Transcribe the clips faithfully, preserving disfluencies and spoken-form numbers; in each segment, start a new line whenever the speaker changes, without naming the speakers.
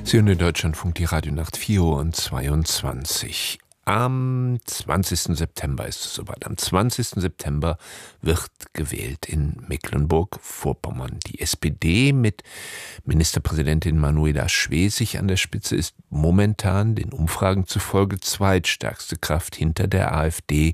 Sie hören den Deutschlandfunk, die Radionacht vier Uhr zweiundzwanzig. Am zwanzigsten September ist es soweit. Am zwanzigsten September wird gewählt in Mecklenburg-Vorpommern. Die S P D mit Ministerpräsidentin Manuela Schwesig an der Spitze ist momentan den Umfragen zufolge zweitstärkste Kraft hinter der AfD,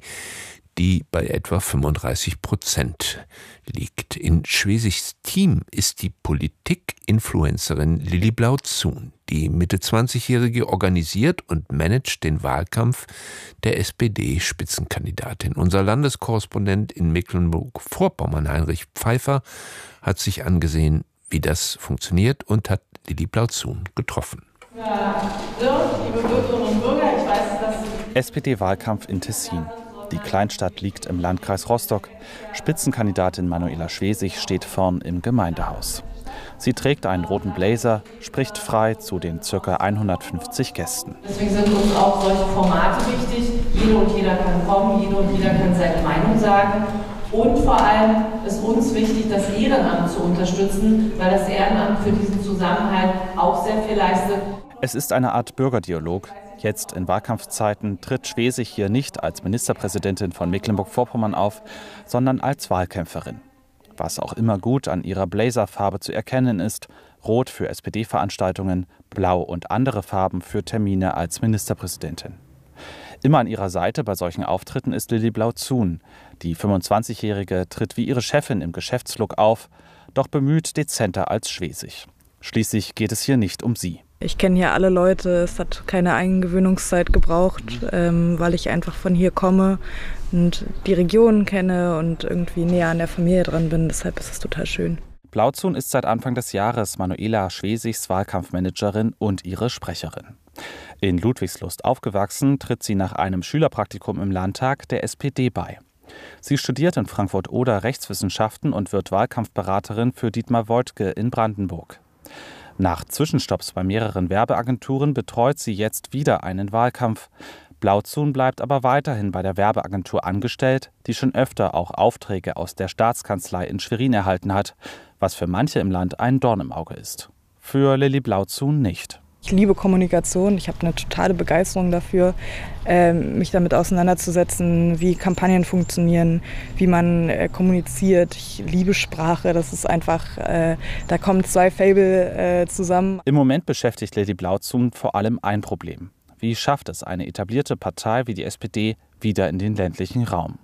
die bei etwa fünfunddreißig Prozent liegt. In Schwesigs Team ist die Politik-Influencerin Lilly Blauzun. Die Mitte zwanzigjährige organisiert und managt den Wahlkampf der S P D-Spitzenkandidatin. Unser Landeskorrespondent in Mecklenburg-Vorpommern, Heinrich Pfeiffer, hat sich angesehen, wie das funktioniert und hat Lilly Blauzun getroffen.
Ja, liebe Bürgerinnen und Bürger, ich weiß, dass
S P D-Wahlkampf in Tessin. Die Kleinstadt liegt im Landkreis Rostock. Spitzenkandidatin Manuela Schwesig steht vorn im Gemeindehaus. Sie trägt einen roten Blazer, spricht frei zu den ca. hundertfünfzig Gästen.
Deswegen sind uns auch solche Formate wichtig. Jede und jeder kann kommen, jede und jeder kann seine Meinung sagen. Und vor allem ist uns wichtig, das Ehrenamt zu unterstützen, weil das Ehrenamt für diesen Zusammenhalt auch sehr viel leistet.
Es ist eine Art Bürgerdialog. Jetzt in Wahlkampfzeiten tritt Schwesig hier nicht als Ministerpräsidentin von Mecklenburg-Vorpommern auf, sondern als Wahlkämpferin. Was auch immer gut an ihrer Blazerfarbe zu erkennen ist: Rot für S P D-Veranstaltungen, Blau und andere Farben für Termine als Ministerpräsidentin. Immer an ihrer Seite bei solchen Auftritten ist Lilly Blauzun. Die fünfundzwanzigjährige tritt wie ihre Chefin im Geschäftslook auf, doch bemüht dezenter als Schwesig. Schließlich geht es hier nicht um sie.
Ich kenne hier alle Leute, es hat keine Eingewöhnungszeit gebraucht, ähm, weil ich einfach von hier komme und die Region kenne und irgendwie näher an der Familie dran bin. Deshalb ist es total schön.
Blauzun ist seit Anfang des Jahres Manuela Schwesigs Wahlkampfmanagerin und ihre Sprecherin. In Ludwigslust aufgewachsen, tritt sie nach einem Schülerpraktikum im Landtag der S P D bei. Sie studiert in Frankfurt-Oder Rechtswissenschaften und wird Wahlkampfberaterin für Dietmar Woidke in Brandenburg. Nach Zwischenstopps bei mehreren Werbeagenturen betreut sie jetzt wieder einen Wahlkampf. Blauzun bleibt aber weiterhin bei der Werbeagentur angestellt, die schon öfter auch Aufträge aus der Staatskanzlei in Schwerin erhalten hat, was für manche im Land ein Dorn im Auge ist. Für Lilly Blauzun nicht.
Ich liebe Kommunikation, ich habe eine totale Begeisterung dafür, äh, mich damit auseinanderzusetzen, wie Kampagnen funktionieren, wie man äh, kommuniziert. Ich liebe Sprache, das ist einfach, äh, da kommen zwei Fable äh, zusammen.
Im Moment beschäftigt Lilly Blauzun vor allem ein Problem. Wie schafft es eine etablierte Partei wie die S P D wieder in den ländlichen Raum?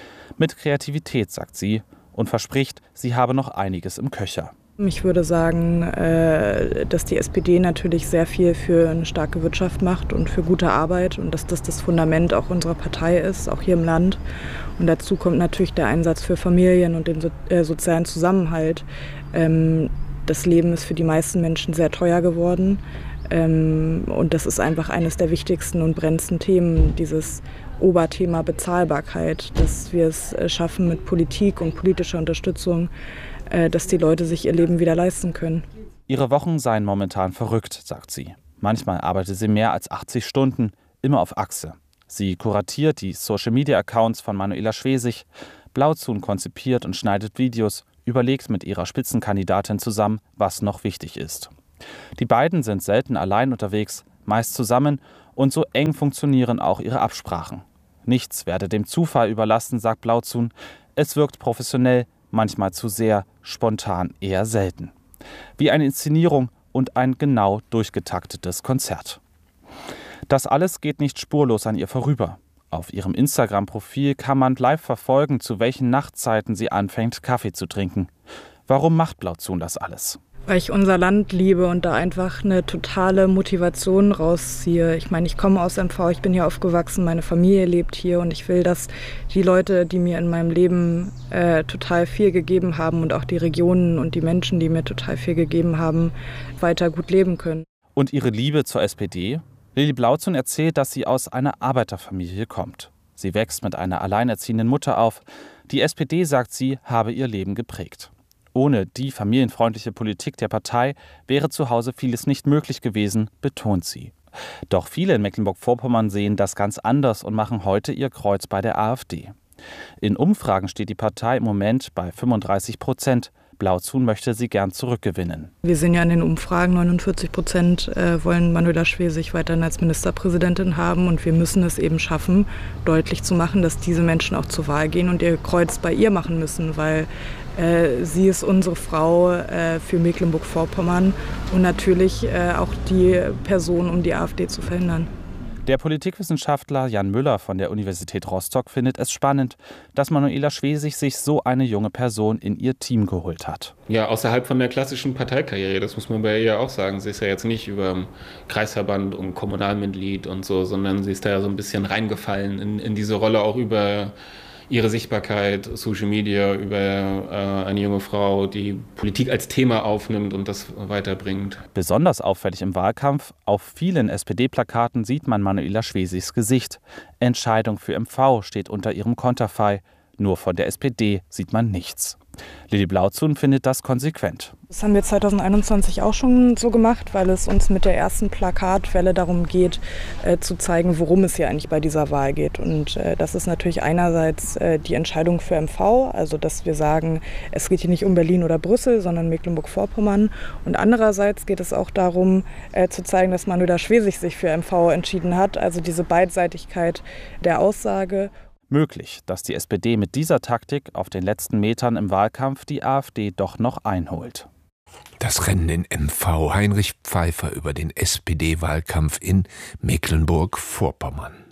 Mit Kreativität, sagt sie, und verspricht, sie habe noch einiges im Köcher.
Ich würde sagen, dass die S P D natürlich sehr viel für eine starke Wirtschaft macht und für gute Arbeit und dass das das Fundament auch unserer Partei ist, auch hier im Land. Und dazu kommt natürlich der Einsatz für Familien und den sozialen Zusammenhalt. Das Leben ist für die meisten Menschen sehr teuer geworden und das ist einfach eines der wichtigsten und brennendsten Themen, dieses Oberthema Bezahlbarkeit, dass wir es schaffen mit Politik und politischer Unterstützung, dass die Leute sich ihr Leben wieder leisten können.
Ihre Wochen seien momentan verrückt, sagt sie. Manchmal arbeitet sie mehr als achtzig Stunden, immer auf Achse. Sie kuratiert die Social-Media-Accounts von Manuela Schwesig. Blauzun konzipiert und schneidet Videos, überlegt mit ihrer Spitzenkandidatin zusammen, was noch wichtig ist. Die beiden sind selten allein unterwegs, meist zusammen, und so eng funktionieren auch ihre Absprachen. Nichts werde dem Zufall überlassen, sagt Blauzun. Es wirkt professionell, manchmal zu sehr, spontan eher selten. Wie eine Inszenierung und ein genau durchgetaktetes Konzert. Das alles geht nicht spurlos an ihr vorüber. Auf ihrem Instagram-Profil kann man live verfolgen, zu welchen Nachtzeiten sie anfängt, Kaffee zu trinken. Warum macht Blauzun das alles?
Weil ich unser Land liebe und da einfach eine totale Motivation rausziehe. Ich meine, ich komme aus M V, ich bin hier aufgewachsen, meine Familie lebt hier und ich will, dass die Leute, die mir in meinem Leben äh, total viel gegeben haben und auch die Regionen und die Menschen, die mir total viel gegeben haben, weiter gut leben können.
Und ihre Liebe zur S P D? Lilly Blauzun erzählt, dass sie aus einer Arbeiterfamilie kommt. Sie wächst mit einer alleinerziehenden Mutter auf. Die S P D, sagt sie, habe ihr Leben geprägt. Ohne die familienfreundliche Politik der Partei wäre zu Hause vieles nicht möglich gewesen, betont sie. Doch viele in Mecklenburg-Vorpommern sehen das ganz anders und machen heute ihr Kreuz bei der AfD. In Umfragen steht die Partei im Moment bei fünfunddreißig Prozent. Blauzuhn möchte sie gern zurückgewinnen.
Wir sehen ja in den Umfragen, neunundvierzig Prozent wollen Manuela Schwesig weiterhin als Ministerpräsidentin haben. Und wir müssen es eben schaffen, deutlich zu machen, dass diese Menschen auch zur Wahl gehen und ihr Kreuz bei ihr machen müssen, weil äh, sie ist unsere Frau äh, für Mecklenburg-Vorpommern und natürlich äh, auch die Person, um die AfD zu verhindern.
Der Politikwissenschaftler Jan Müller von der Universität Rostock findet es spannend, dass Manuela Schwesig sich so eine junge Person in ihr Team geholt hat.
Ja, außerhalb von der klassischen Parteikarriere, das muss man bei ihr auch sagen. Sie ist ja jetzt nicht über dem Kreisverband und Kommunalmitglied und so, sondern sie ist da ja so ein bisschen reingefallen in, in diese Rolle, auch über ihre Sichtbarkeit, Social Media, über äh, eine junge Frau, die Politik als Thema aufnimmt und das weiterbringt.
Besonders auffällig im Wahlkampf, auf vielen S P D-Plakaten sieht man Manuela Schwesigs Gesicht. Entscheidung für M V steht unter ihrem Konterfei. Nur von der S P D sieht man nichts. Lilly Blauzuhn findet das konsequent.
Das haben wir zweitausendeinundzwanzig auch schon so gemacht, weil es uns mit der ersten Plakatwelle darum geht, äh, zu zeigen, worum es hier eigentlich bei dieser Wahl geht. Und äh, das ist natürlich einerseits äh, die Entscheidung für M V, also dass wir sagen, es geht hier nicht um Berlin oder Brüssel, sondern Mecklenburg-Vorpommern. Und andererseits geht es auch darum, äh, zu zeigen, dass Manuela Schwesig sich für M V entschieden hat, also diese Beidseitigkeit der Aussage.
Möglich, dass die S P D mit dieser Taktik auf den letzten Metern im Wahlkampf die AfD doch noch einholt.
Das Rennen in M V. Heinrich Pfeiffer über den S P D-Wahlkampf in Mecklenburg-Vorpommern.